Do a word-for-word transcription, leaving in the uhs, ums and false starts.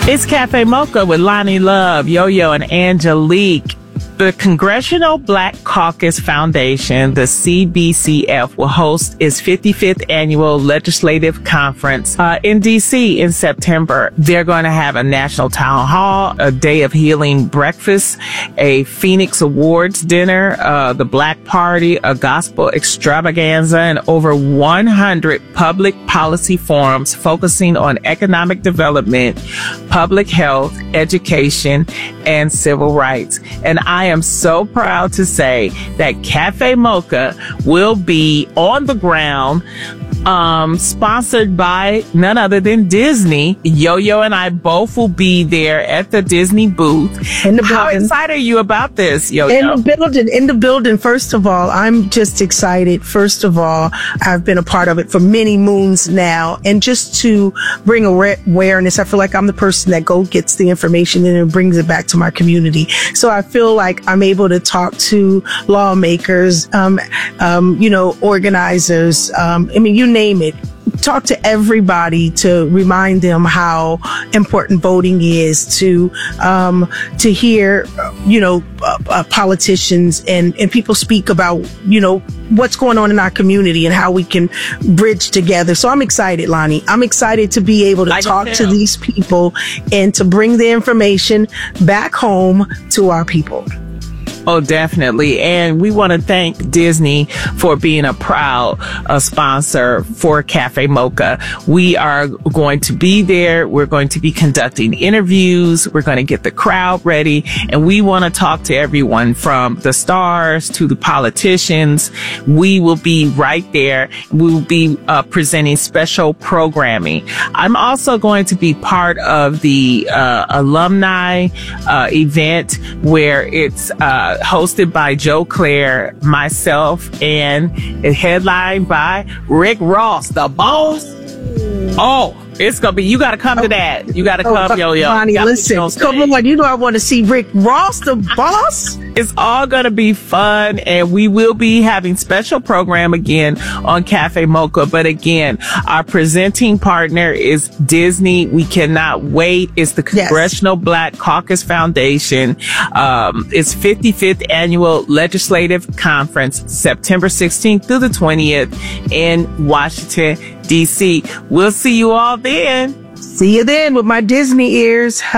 It's Cafe Mocha with Lonnie Love, Yo-Yo, and Angelique. The Congressional Black Caucus Foundation, the C B C F, will host its fifty-fifth annual legislative conference uh, in D C in September. They're going to have a national town hall, a day of healing breakfast, a Phoenix Awards dinner, uh, the Black Party, a gospel extravaganza, and over one hundred public policy forums focusing on economic development, public health, education, and civil rights. And I am so proud to say that Cafe Mocha will be on the ground, um, sponsored by none other than Disney. Yo-Yo and I both will be there at the Disney booth. In the How building. excited are you about this, Yo-Yo? In the building, in the building. First of all, I'm just excited. First of all, I've been a part of it for many moons now, and just to bring awareness, I feel like I'm the person that go gets the information and then brings it back to my community. So I feel like I'm able to talk to lawmakers, um, um, you know, organizers. Um, I mean, you name it. Talk to everybody to remind them how important voting is, to um, to hear, you know, uh, uh, politicians and, and people speak about, you know, what's going on in our community and how we can bridge together. So I'm excited, Lonnie. I'm excited to be able to I talk do. to these people and to bring the information back home to our people. Oh, definitely. And we want to thank Disney for being a proud uh, sponsor for Cafe Mocha. We are going to be there. We're going to be conducting interviews. We're going to get the crowd ready. And we want to talk to everyone from the stars to the politicians. We will be right there. We will be uh, presenting special programming. I'm also going to be part of the uh, alumni uh, event where it's uh, hosted by Joe Claire, myself, and it headlined by Rick Ross, the boss. Oh, it's gonna be, you gotta come to that. You gotta come, Oh, Yo-Yo. Lonnie, You gotta listen, be on come stage. on. You know I want to see Rick Ross, the boss. It's all gonna be fun, and we will be having special program again on Cafe Mocha. But again, our presenting partner is Disney. We cannot wait. It's the Yes. Congressional Black Caucus Foundation. Um, it's fifty-fifth annual legislative conference, September sixteenth through the twentieth in Washington, D C. We'll see you all then. See you then with my Disney ears.